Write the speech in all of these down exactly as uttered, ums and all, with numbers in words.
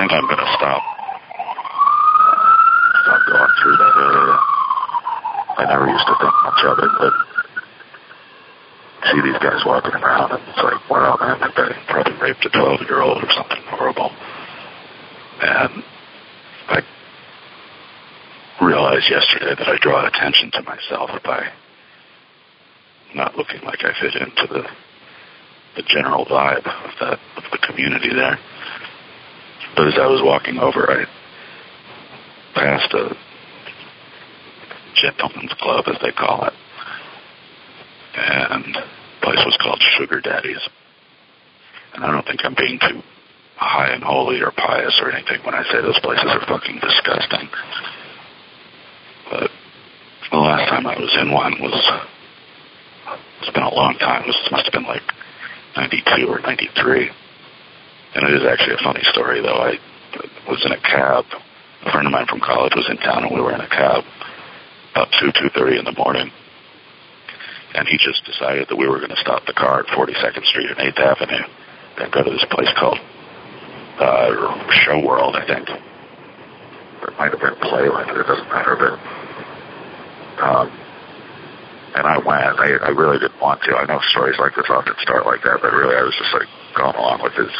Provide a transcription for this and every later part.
and I'm going to stop, stop going through that area. I never used to think much of it, but see these guys walking around, and it's like, wow, man, that guy probably raped a twelve-year-old or something horrible. And I realized yesterday that I draw attention to myself by not looking like I fit into the the general vibe of that of the community there. But as I was walking over, I passed a gentleman's club, as they call it, and the place was called Sugar Daddies. And I don't think I'm being too high and holy or pious or anything when I say those places are fucking disgusting. But the last time I was in one was, it's been a long time. It was, must have been like ninety-two or ninety-three. And it is actually a funny story, though. I was in a cab. A friend of mine from college was in town, and we were in a cab about two, two thirty in the morning. And he just decided that we were going to stop the car at forty-second Street and eighth Avenue and go to this place called uh, Show World, I think. It might have been Playland, it doesn't matter, but um, and I went. I, I really didn't want to. I know stories like this often start like that, but really I was just like going along with his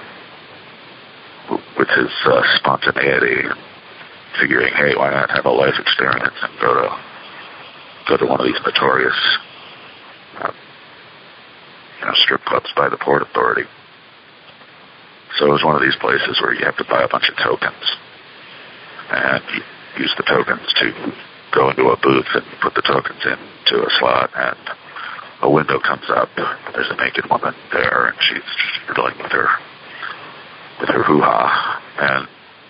with his uh, spontaneity, figuring, hey, why not have a life experience and go to go to one of these notorious uh, you know, strip clubs by the Port Authority. So it was one of these places where you have to buy a bunch of tokens, and you use the tokens to go into a booth and put the tokens into a slot, and a window comes up. There's a naked woman there, and she's fiddling with her with her hoo-ha. And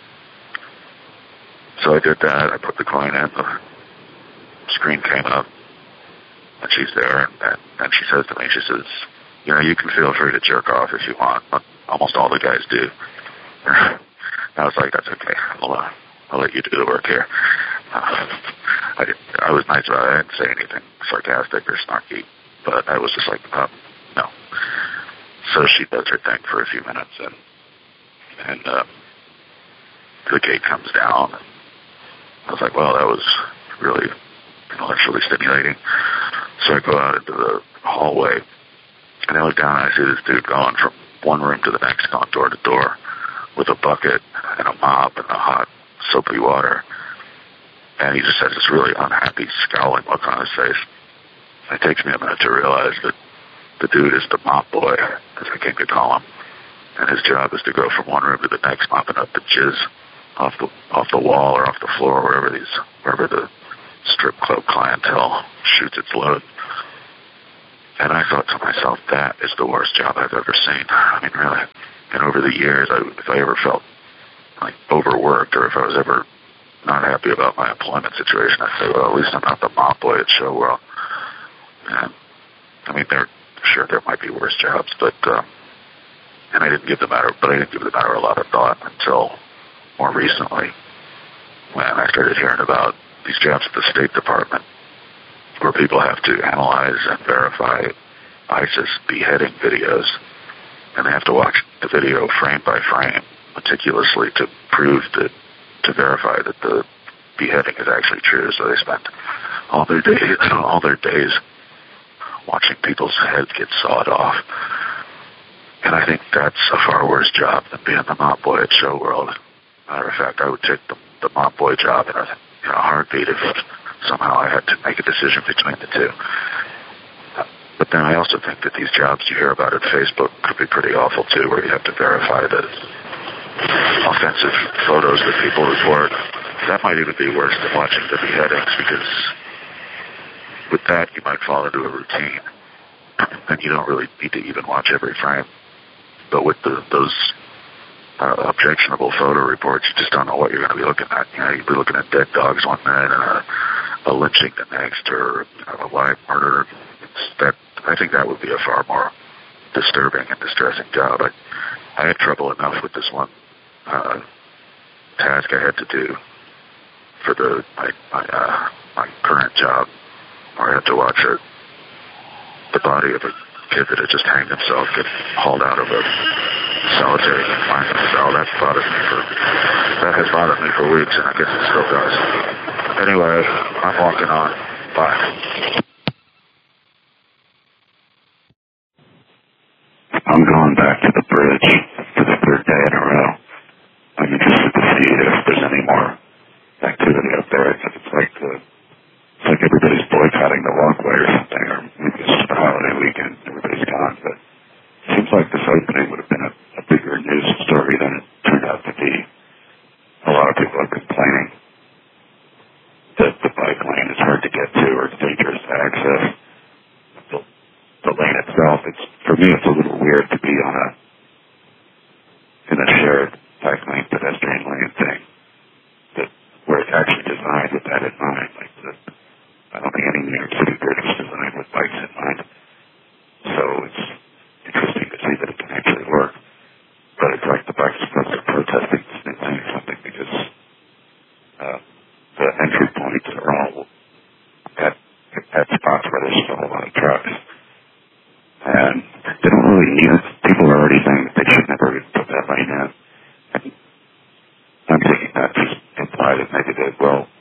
so I did that. I put the coin in. The screen came up, and she's there, and, and, and she says to me, she says, you know, you can feel free to jerk off if you want. But almost all the guys do. And I was like, that's okay. I'll, uh, I'll let you do the work here. Uh, I, didn't, I was nice about it. I didn't say anything sarcastic or snarky, but I was just like, um, no. So she does her thing for a few minutes, and and uh, the gate comes down. And I was like, well, that was really intellectually stimulating. So I go out into the hallway, and I look down, and I see this dude going from one room to the next, going door to door, with a bucket and a mop and a hot soapy water. And he just has this really unhappy, scowling look on his face. It takes me a minute to realize that the dude is the mop boy, as I came to call him. And his job is to go from one room to the next, mopping up the jizz off the off the wall or off the floor, wherever these wherever the strip club clientele shoots its load. And I thought to myself, that is the worst job I've ever seen. I mean, really. And over the years, I, if I ever felt like overworked, or if I was ever not happy about my employment situation, I'd say, well, at least I'm not the mop boy at Show World. And I mean, there sure there might be worse jobs, but um, and I didn't give the matter, but I didn't give the matter a lot of thought until more recently, when I started hearing about these jobs at the State Department, where people have to analyze and verify ISIS beheading videos, and they have to watch the video frame by frame meticulously to prove that, to verify that the beheading is actually true. So they spend all their days, all their days watching people's heads get sawed off. And I think that's a far worse job than being the mop boy at Show World. Matter of fact, I would take the, the mop boy job in a, in a heartbeat if somehow I had to make a decision between the two. But then I also think that these jobs you hear about at Facebook could be pretty awful too, where you have to verify the offensive photos that people report. That might even be worse than watching the beheadings, because with that you might fall into a routine, and you don't really need to even watch every frame. But with the, those uh, objectionable photo reports, you just don't know what you're going to be looking at. You know, you'd be looking at dead dogs one minute and a, a lynching the next, or you know, a live murder. It's that I think that would be a far more disturbing and distressing job. I, I had trouble enough with this one uh, task I had to do for the my my, uh, my current job, where I had to watch a, the body of a kid that had just hanged himself get hauled out of a solitary confinement cell. That's bothered me for, that has bothered me for weeks, and I guess it still does. Anyway, I'm walking on. Bye. I'm going back to the bridge for the third day in a row. I'm interested to see if there's any more activity up there. It's, it's like the, it's like everybody's boycotting the walkway or something, or maybe it's just a holiday weekend. Everybody's gone, but it seems like this opening would have been a, a bigger news story than it turned out to be. A lot of people are complaining that the bike lane is hard to get to or it's dangerous to access. The, the lane itself, it's, for me, it's a little weird to be on a, in a shared bike lane, pedestrian lane thing, that, where it's actually designed with that in mind. Like the, I don't think any New York City bridge was designed with bikes in mind. So it's interesting to see that it can actually work. But it's like the bike supposed to protesting this new thing or something, because uh, the entry points are all at, at spots where there's still a lot of trucks. And they don't really need it. People are already saying that they should never put that lane in. And I'm thinking that just implied that maybe they will